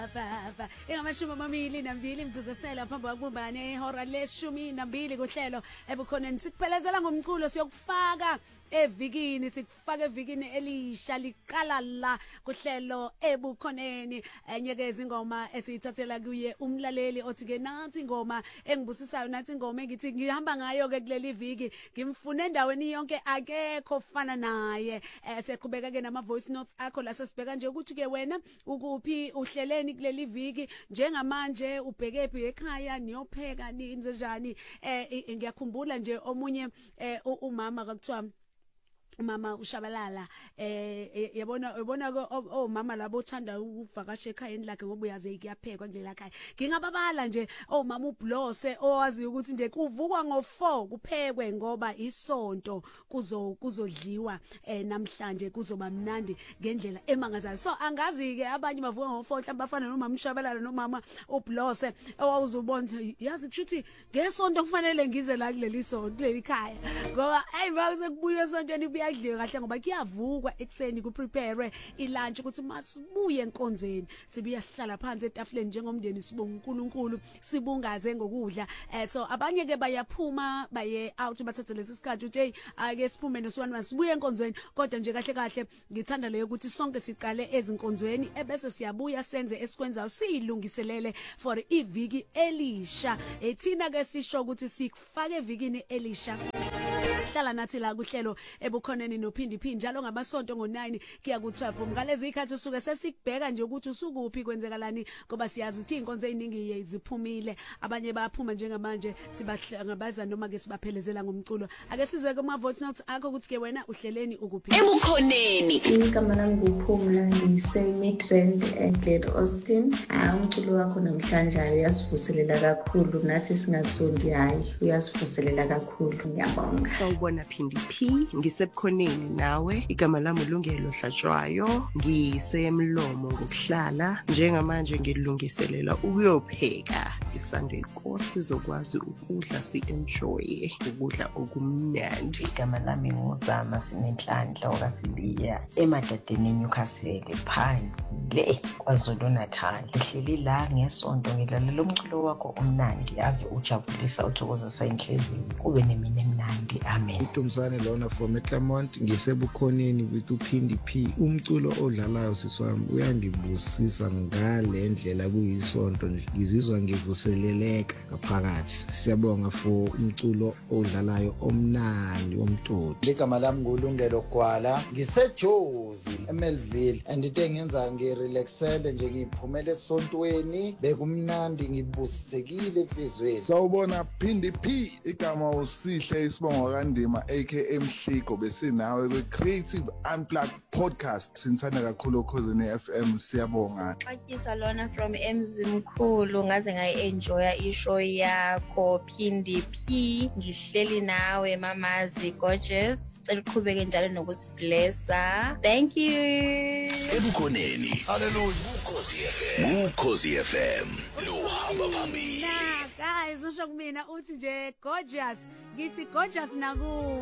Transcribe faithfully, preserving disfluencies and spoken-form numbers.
Baba ingamashumi amabili nambili imizuzesela phambi kwakubumbane ihora leshumi nambili kuhlelo ebukhoneni sikuphelezela ngomculo siyokufaka evikini sikufaka evikini elisha liqala la kuhlelo ebukhoneni enyekeza ingoma esiyithathela kuye umlaleli othi ke nathi ingoma engibusisayo nathi ingoma engithi ngihamba ngayo ke kuleli viki ngimfune endaweni yonke akekho fana naye siqhubeka ke nama voice notes akho la sesibheka nje ukuthi ke wena ukuphi uhleleni kuleli viki njengamanje ubhekephi ekhaya niyopheka ninze njani eh ngiyakhumbula nje omunye umama akuthiwa mama ushabalala eh yabona yabona oh mama labo uthanda ukuvakasha ekhayeni lakhe ngoba uyaze kuyaphekwa kulela ekhaya ngingababala nje oh mama uBlose owazi ukuthi nje kuvukwa ngo four kuphekwe ngoba isonto kuzo kuzodliwa eh namhlanje kuzoba mnandi ngendlela emangazayo so angazi ke abanye bavuka ngo four mhlawumbe bafana nomama ushabalala nomama uBlose owawuzobona yazi kushuthi ngesonto kufanele ngize la kuleli sonto kuleli khaya ngoba hey bakuze kubuye esontweni kuyadliwa kahle ngoba kuyavukwa ekseni ku prepare ilunch ukuthi masibuye enkonzweni sibuya sihlala phansi etafuleni njengomndeni sibonga uNkulunkulu sibungaze ngokudla eh so abanye ke bayaphuma baye out bathathe lesi sikhathi uthi hey ake siphume nosiwani masibuye enkonzweni kodwa nje kahle kahle ngithanda leyo ukuthi sonke siqale ezinkonzweni ebese siyabuya senze esikwenzayo siyilungiselele for iviki elisha ethina ke sisho ukuthi sikufake evikini elisha hlala nathi la kuhlelo ebukhoneni nophindi phindi njalo ngamasonto ngo nine kuya ku twelve ngalezi ikhathi usuke sesikubheka nje ukuthi usukuphi kwenzekalani ngoba siyazi ukuthi inkonzo eziningi ziphumile abanye bayaphuma njengamanje sibahlangabaza noma ke sibaphelezela ngomculo ake sizwe kuma voice notes akho ukuthi ke wena uhleleni ukuphi ebukhoneni igama lami nguphumla ngise Midrand and Austin umculo wakho namhlanje uyasivuselela kakhulu nathi singasondi hayi uyasivuselela kakhulu ngiyabonga sawubona phindi P ngisebukhoneni nawe igama lami ulungelo hlatshwayo ngisemlomo ngokuhlala njengamanje ngilungiselela ukuyopheka isando inkosi zokwazi ukudla si enjoy ukudla okumnandi igama lami nguzama sinenhlanhla okasibiya emadadeni Newcastle phansi le kwaZulu Natal lihleli la ngesonto ngilalela umculo wakho omnandi yazi ujabulisa uthokozisa inhliziyo kube nemini emnandi amen uTumzane lona from eClermont ngisebukhoneni with uphindi P umculo odlalayo siswami uyangibusisa ngale ndlela kuyisonto nje ngizizwa ngivuseleleka ngaphakathi siyabonga for umculo odlalayo omnandi womtoti igama lami ngulungelo gwala ngiseJozi eMelville and into engenza ngirelaxele nje ngiphumele esontweni bekumnandi ngibusisekile enhlizweni sawubona phindi P igama usihle isibongo kaNdima aka Mhliko besinawe kwe Creative Unplugged podcast sinthanda kakhulu ukhosini F M siyabonga Xatyisa lona from Emzimkhulu ngaze ngayi enjoya ishow yakho phindi P ngihleli nawe mamazi gorgeous cela uqhubeke njalo nokusiblessa thank you ebukhoneni haleluya ukhosi F M ukhosi F M lo hamba phambili guys usho kumina uthi nje gorgeous ngithi gorgeous naku